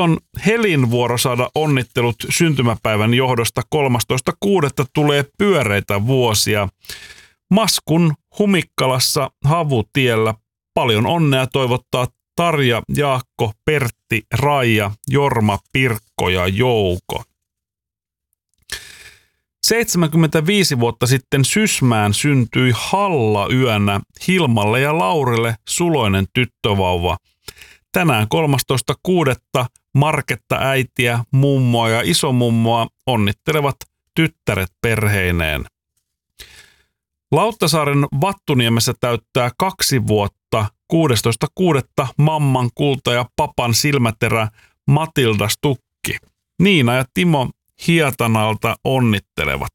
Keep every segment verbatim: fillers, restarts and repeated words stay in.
on Helin vuoro saada onnittelut syntymäpäivän johdosta. kolmastoista kuudetta tulee pyöreitä vuosia. Maskun Humikkalassa Havutiellä paljon onnea toivottaa Tarja, Jaakko, Pertti, Raija, Jorma, Pirkko ja Jouko. seitsemänkymmentäviisi vuotta sitten Sysmään syntyi Halla-yönä Hilmalle ja Laurille suloinen tyttövauva. Tänään kolmastoista kuudetta Marketta äitiä, mummoa ja isomummoa onnittelevat tyttäret perheineen. Lauttasaaren Vattuniemessä täyttää kaksi vuotta kuudestoista kuudetta mamman kulta ja papan silmäterä Matilda Stukki. Niina ja Timo Hietanalta onnittelevat.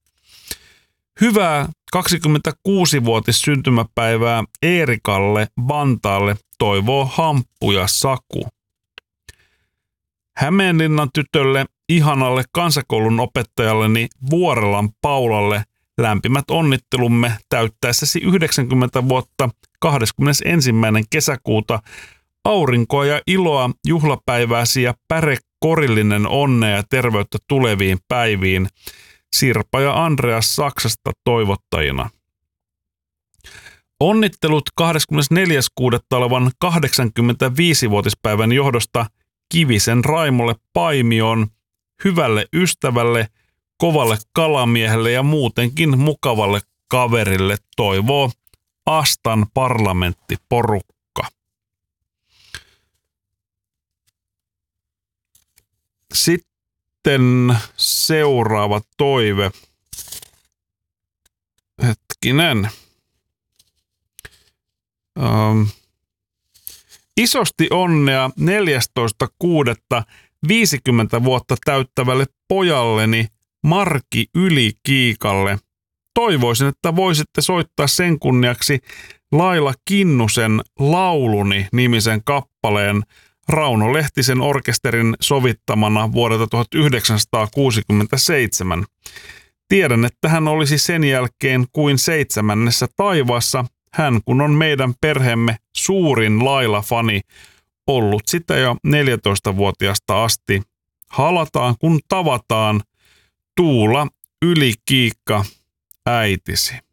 Hyvää kaksikymmentäkuusivuotis syntymäpäivää Eerikalle Vantaalle toivoo Hamppu ja Saku. Hämeenlinnan tytölle, ihanalle kansakoulun opettajalleni Vuorelan Paulalle lämpimät onnittelumme täyttäessäsi yhdeksänkymmentä vuotta kahdeskymmenesensimmäinen kesäkuuta. Aurinkoa ja iloa juhlapäivääsi ja pärekorillinen onnea ja terveyttä tuleviin päiviin. Sirpa ja Andreas Saksasta toivottajina. Onnittelut kahdeskymmenesneljäs kuudetta olevan kahdeksankymmentäviisivuotispäivän johdosta Kivisen Raimolle Paimioon, hyvälle ystävälle, kovalle kalamiehelle ja muutenkin mukavalle kaverille toivoo Astan parlamenttiporukka. Sitten seuraava toive. Hetkinen. Um, isosti onnea neljästoista kuudetta viisikymmentä vuotta täyttävälle pojalleni Marki Ylikiikalle. Toivoisin, että voisitte soittaa sen kunniaksi Laila Kinnusen Lauluni nimisen kappaleen Rauno Lehtisen orkesterin sovittamana vuodelta tuhatyhdeksänsataakuusikymmentäseitsemän. Tiedän, että hän olisi sen jälkeen kuin seitsemännessä taivaassa, hän kun on meidän perheemme suurin Laila-fani, ollut sitä jo neljätoistavuotiaasta asti. Halataan kun tavataan, Tuula Ylikiikka, äitisi.